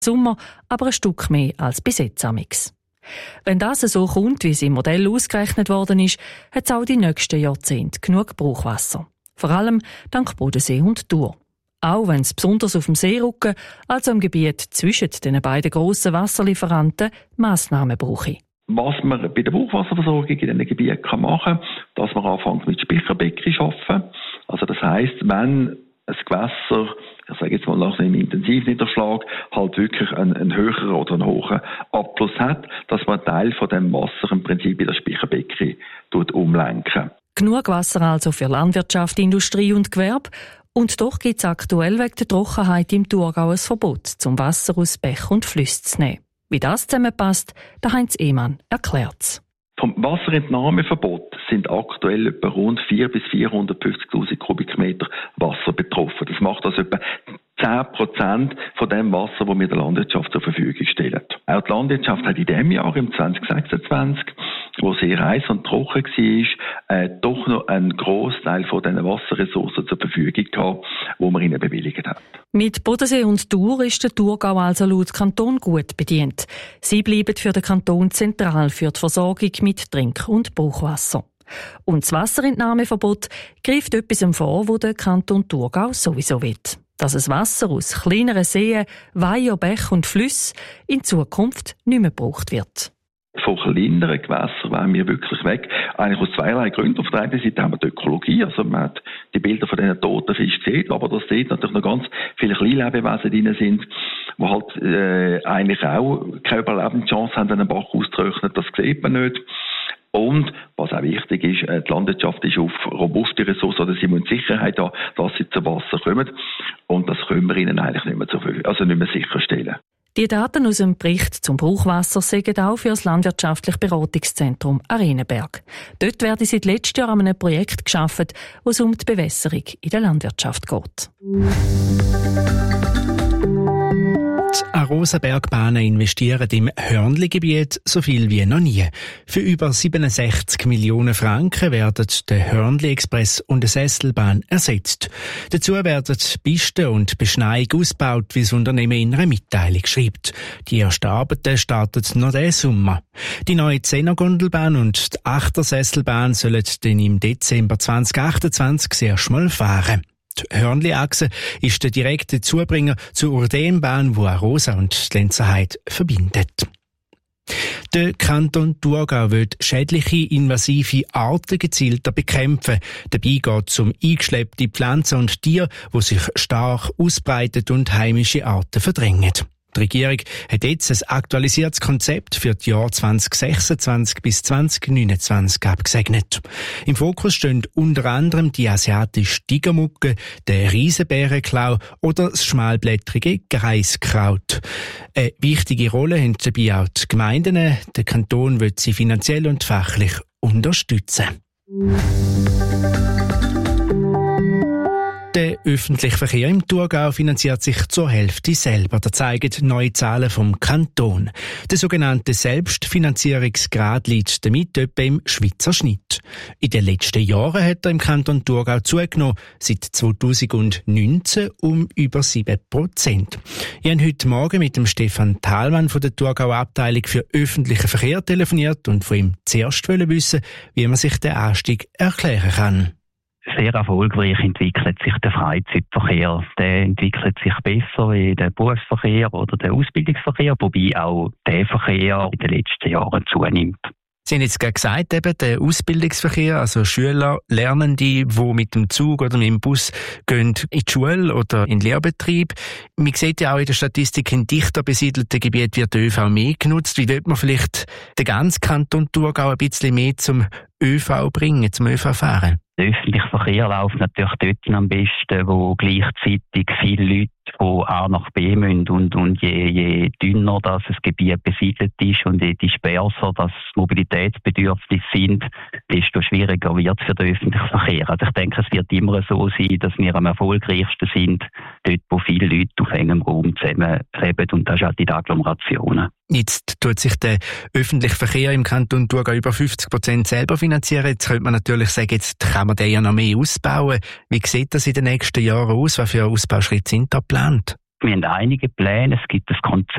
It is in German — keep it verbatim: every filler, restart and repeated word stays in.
Sommer aber ein Stück mehr als bis jetzt amix. Wenn das so kommt, wie es im Modell ausgerechnet worden ist, hat es auch die nächsten Jahrzehnte genug Brauchwasser. Vor allem dank Bodensee und Thur. Auch wenn es besonders auf dem Seerücken, also im Gebiet zwischen den beiden grossen Wasserlieferanten, Massnahmen brauche. Was man bei der Brauchwasserversorgung in diesen Gebieten machen kann, dass man anfängt mit Speicherbecken zu arbeiten. Also das heisst, wenn ein Gewässer, ich sage jetzt mal nach einem Intensivniederschlag, halt wirklich einen, einen höheren oder einen hohen Abfluss hat, dass man einen Teil von dem Wasser im Prinzip in das Speicherbecken umlenken. Genug Wasser also für Landwirtschaft, Industrie und Gewerbe. Und doch gibt es aktuell wegen der Trockenheit im Thurgau ein Verbot, zum Wasser aus Bech und Flüssen zu nehmen. Wie das zusammenpasst, der Heinz Ehmann erklärt's. Vom Wasserentnahmeverbot sind aktuell etwa rund vierhundert bis vierhundertfünfzigtausend Kubikmeter Wasser betroffen. Das macht also etwa zehn Prozent von dem Wasser, das wir der Landwirtschaft zur Verfügung stellen. Auch die Landwirtschaft hat in diesem Jahr, im zwanzig sechsundzwanzig, wo sehr heiß und trocken war, äh, doch noch einen Grossteil von diesen Wasserressourcen zur Verfügung gehabt, die man ihnen bewilligt hat. Mit Bodensee und Thur ist der Thurgau also laut Kanton gut bedient. Sie bleiben für den Kanton zentral für die Versorgung mit Trink- und Brauchwasser. Und das Wasserentnahmeverbot greift etwas vor, wo der Kanton Thurgau sowieso will. Dass das Wasser aus kleineren Seen, Weiher, Bächen und Flüssen in Zukunft nicht mehr gebraucht wird. Von kleineren Gewässern wollen wir wirklich weg. Eigentlich aus zweierlei Gründen. Auf der einen Seite haben wir die Ökologie. Also man hat die Bilder von diesen toten Fischen gesehen, aber da sieht natürlich noch ganz viele Kleinlebewesen drin sind, die halt äh, eigentlich auch keine Überlebenschance haben, wenn ein Bach austrocknet. Das sieht man nicht. Und was auch wichtig ist, die Landwirtschaft ist auf robuste Ressourcen, oder sie müssen Sicherheit haben, dass sie zu Wasser kommen. Und das können wir ihnen eigentlich nicht mehr, zu, also nicht mehr sicherstellen. Die Daten aus dem Bericht zum Brauchwasser sagen auch für das Landwirtschaftliche Beratungszentrum Arenenberg. Dort werden seit letztem Jahr an einem Projekt geschaffen, wo es um die Bewässerung in der Landwirtschaft geht. Die Arosa-Bergbahnen investieren im Hörnli-Gebiet so viel wie noch nie. Für über siebenundsechzig Millionen Franken werden der Hörnli-Express und eine Sesselbahn ersetzt. Dazu werden Pisten und Beschneiung ausgebaut, wie das Unternehmen in einer Mitteilung schreibt. Die ersten Arbeiten starten noch diesen Sommer. Die neue Zehner-Gondelbahn und die Achter-Sesselbahn sollen dann im Dezember zwanzig achtundzwanzig das erste Mal fahren. Die Hörnli-Achse ist der direkte Zubringer zur Urdembahn, die Arosa und die Lenzerheide verbindet. Der Kanton Thurgau will schädliche, invasive Arten gezielter bekämpfen. Dabei geht es um eingeschleppte Pflanzen und Tiere, die sich stark ausbreiten und heimische Arten verdrängen. Die Regierung hat jetzt ein aktualisiertes Konzept für die Jahre zwanzig sechsundzwanzig bis zwanzig neunundzwanzig abgesegnet. Im Fokus stehen unter anderem die asiatische Tigermucke, der Riesenbärenklau oder das schmalblättrige Greiskraut. Eine wichtige Rolle haben dabei auch die Gemeinden. Der Kanton will sie finanziell und fachlich unterstützen. Der öffentliche Verkehr im Thurgau finanziert sich zur Hälfte selber. Das zeigen neue Zahlen vom Kanton. Der sogenannte Selbstfinanzierungsgrad liegt damit etwa im Schweizer Schnitt. In den letzten Jahren hat er im Kanton Thurgau zugenommen, seit zweitausendneunzehn um über sieben Prozent. Ich habe heute Morgen mit dem Stefan Thalmann von der Thurgauer Abteilung für öffentlichen Verkehr telefoniert und von ihm zuerst wissen, wie man sich den Anstieg erklären kann. Sehr erfolgreich entwickelt sich der Freizeitverkehr. Der entwickelt sich besser wie der Berufsverkehr oder der Ausbildungsverkehr, wobei auch der Verkehr in den letzten Jahren zunimmt. Sie haben jetzt gerade gesagt, eben, der Ausbildungsverkehr, also Schüler, Lernende, die mit dem Zug oder mit dem Bus gehen in die Schule oder in den Lehrbetrieb. Man sieht ja auch in der Statistik, in dichter besiedelten Gebieten wird der ÖV mehr genutzt. Wie wird man vielleicht den ganzen Kanton Thurgau ein bisschen mehr zum ÖV bringen, zum ÖV-Fahren? Der öffentliche Verkehr läuft natürlich dort am besten, wo gleichzeitig viele Leute von A nach B müssen. Und, und je, je dünner das Gebiet besiedelt ist und je disperser das Mobilitätsbedürfnisse sind, desto schwieriger wird es für den öffentlichen Verkehr. Also ich denke, es wird immer so sein, dass wir am erfolgreichsten sind, dort, wo viele Leute auf engem Raum zusammenleben. Und das ist halt in den Agglomerationen. Jetzt tut sich der öffentliche Verkehr im Kanton Thurgau über fünfzig Prozent selber finanzieren. Jetzt könnte man natürlich sagen, jetzt kann man den ja noch mehr ausbauen. Wie sieht das in den nächsten Jahren aus? Was für Ausbauschritte sind da geplant? Wir haben einige Pläne. Es gibt das Konzept